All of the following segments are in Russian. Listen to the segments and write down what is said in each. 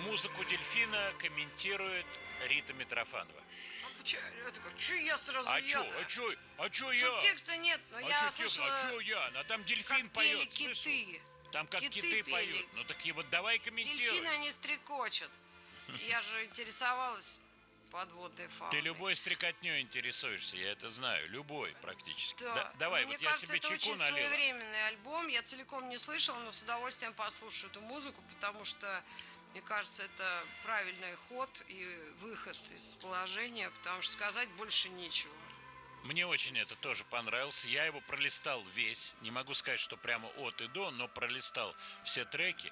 Музыку «Дельфина» комментирует Рита Митрофанова. Че я сразу А я-то? чё Тут я? текста нет, но я слышала, А чё я? А там дельфин как пели поет, слышал? киты. Там как Киты киты пели. поют. Ну так и вот давай комментируй. Дельфины, они стрекочут. Я же интересовалась подводной фауной. Ты любой стрекотнёй интересуешься, я это знаю. Любой практически. Да. Давай, Мне вот я кажется, себе это чайку очень налила. своевременный альбом. Я целиком не слышала, но с удовольствием послушаю эту музыку, потому что, мне кажется, это правильный ход и выход из положения, потому что сказать больше нечего. Мне очень это тоже понравился. Я его пролистал весь. Не могу сказать, что прямо от и до, но пролистал все треки.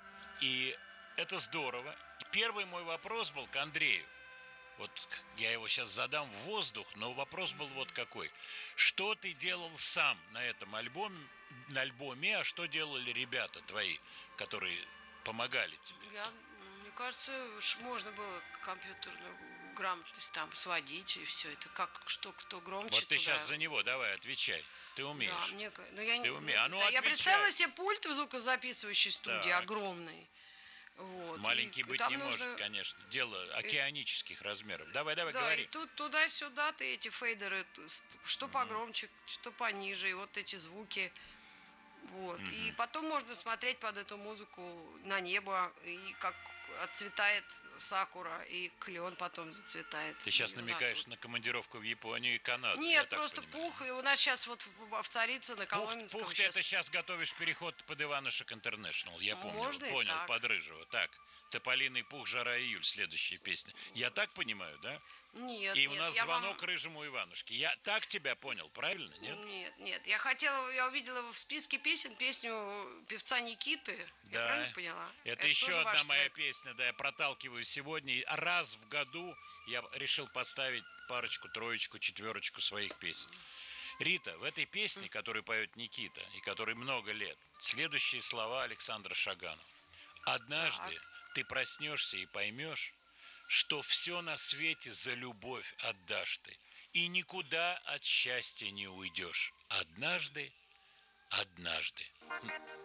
И это здорово. И первый мой вопрос был к Андрею. Вот я его сейчас задам в воздух, но вопрос был вот какой. Что ты делал сам на этом альбоме, а что делали ребята твои, которые помогали тебе? Мне кажется, можно было компьютерную грамотность там сводить и все это, кто громче. Вот ты туда. сейчас за него давай отвечай. Ты умеешь. Да, но я Ты умеешь. А ну, да, я отвечай. представила себе пульт в звукозаписывающей студии Так. огромный. Вот, Маленький и быть там не нужно... может, конечно. Дело океанических размеров. Давай, Да, говори. и тут туда-сюда ты эти фейдеры, что погромче, что пониже, и вот эти звуки. Вот. И потом можно смотреть под эту музыку на небо, и как отцветает сакура, и клен потом зацветает. Ты сейчас И у нас намекаешь на командировку в Японию и Канаду. я Нет, так просто понимаю. Пух, и у нас сейчас вот в Царицыно, Коломенском Пух, ты это сейчас готовишь переход под Иванушек Интернешнл. Я помню, Можно и понял, так. под Рыжего. Так, Тополиный Пух, Жара июль, следующая песня. Я так понимаю, да? Нет, И нет, у нас я звонок вам... Рыжему Иванушке. Я так тебя понял, правильно? Нет? Нет, я увидела в списке песен песню певца Никиты. Я Да. правильно поняла? Это еще тоже одна ваш моя трек. песня, да, я проталкиваю сегодня. И раз в году я решил поставить парочку, троечку, четверочку своих песен. Рита, в этой песне, которую поет Никита, и которой много лет, следующие слова Александра Шаганова. Однажды ты проснешься и поймешь, что все на свете за любовь отдашь ты, и никуда от счастья не уйдешь. Однажды.